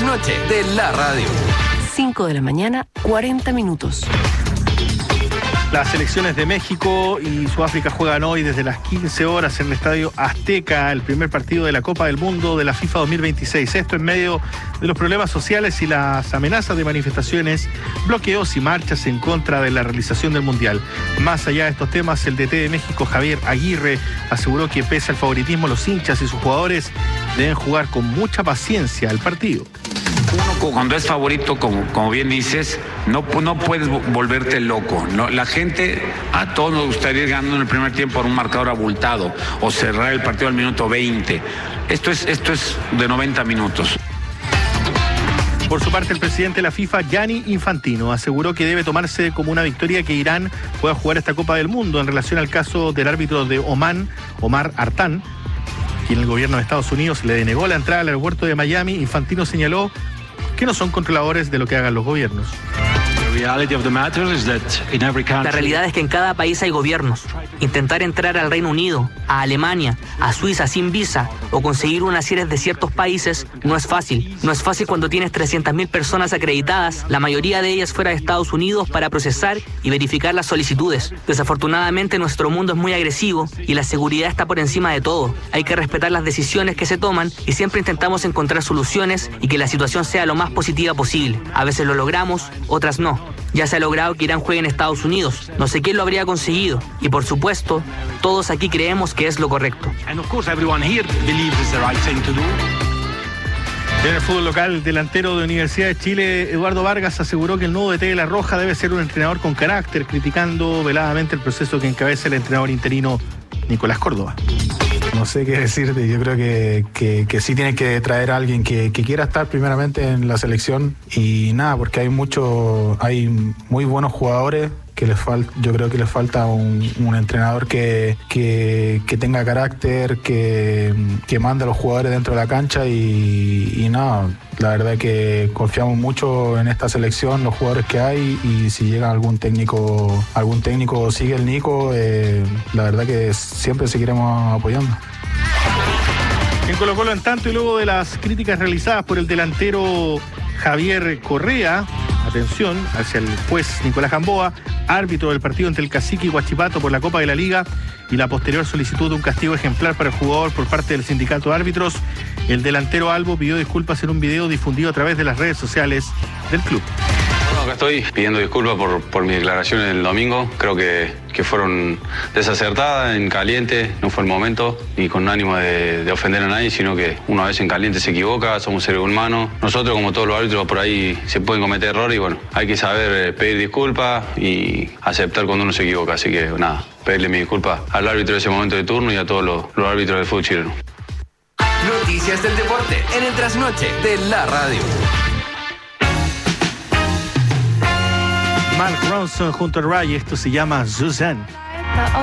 trasnoche de la radio. 5 de la mañana, 40 minutos. Las selecciones de México y Sudáfrica juegan hoy desde las 15 horas en el Estadio Azteca, el primer partido de la Copa del Mundo de la FIFA 2026. Esto en medio de los problemas sociales y las amenazas de manifestaciones, bloqueos y marchas en contra de la realización del Mundial. Más allá de estos temas, el DT de México, Javier Aguirre, aseguró que pese al favoritismo, los hinchas y sus jugadores deben jugar con mucha paciencia el partido. Uno cuando es favorito, como bien dices, no puedes volverte loco. No, la gente, a todos nos gustaría ir ganando en el primer tiempo por un marcador abultado o cerrar el partido al minuto 20. Esto es de 90 minutos. Por su parte, el presidente de la FIFA, Gianni Infantino, aseguró que debe tomarse como una victoria que Irán pueda jugar esta Copa del Mundo en relación al caso del árbitro de Omán, Omar Artan, quien el gobierno de Estados Unidos le denegó la entrada al aeropuerto de Miami. Infantino señaló que no son controladores de lo que hagan los gobiernos. La realidad es que en cada país hay gobiernos. Intentar entrar al Reino Unido, a Alemania, a Suiza sin visa o conseguir unas series de ciertos países no es fácil. No es fácil cuando tienes 300.000 personas acreditadas, la mayoría de ellas fuera de Estados Unidos, para procesar y verificar las solicitudes. Desafortunadamente nuestro mundo es muy agresivo y la seguridad está por encima de todo. Hay que respetar las decisiones que se toman y siempre intentamos encontrar soluciones y que la situación sea lo más positiva posible. A veces lo logramos, otras no. Ya se ha logrado que Irán juegue en Estados Unidos. No sé quién lo habría conseguido. Y por supuesto, todos aquí creemos que es lo correcto. En el fútbol local, el delantero de Universidad de Chile, Eduardo Vargas, aseguró que el nuevo DT de La Roja debe ser un entrenador con carácter, criticando veladamente el proceso que encabeza el entrenador interino Nicolás Córdoba. No sé qué decirte, yo creo que sí tiene que traer a alguien que quiera estar primeramente en la selección y nada, porque hay muy buenos jugadores que yo creo que les falta un entrenador que tenga carácter, que mande a los jugadores dentro de la cancha y nada, la verdad es que confiamos mucho en esta selección, los jugadores que hay, y si llega algún técnico sigue el Nico, la verdad que siempre seguiremos apoyando. En Colo-Colo, en tanto, y luego de las críticas realizadas por el delantero Javier Correa, atención, hacia el juez Nicolás Gamboa, árbitro del partido entre el Cacique y Huachipato por la Copa de la Liga, y la posterior solicitud de un castigo ejemplar para el jugador por parte del sindicato de árbitros, el delantero Albo pidió disculpas en un video difundido a través de las redes sociales del club. Bueno, acá estoy pidiendo disculpas por mis declaraciones del domingo. Creo que fueron desacertadas, en caliente, no fue el momento, ni con ánimo de ofender a nadie, sino que uno a veces en caliente se equivoca, somos seres humanos. Nosotros, como todos los árbitros, por ahí se pueden cometer errores y bueno, hay que saber pedir disculpas y aceptar cuando uno se equivoca. Así que nada, pedirle mis disculpas al árbitro de ese momento de turno y a todos los árbitros del fútbol chileno. Noticias del deporte en el trasnoche de la radio. Mark Ronson junto a Ray, esto se llama Suzanne.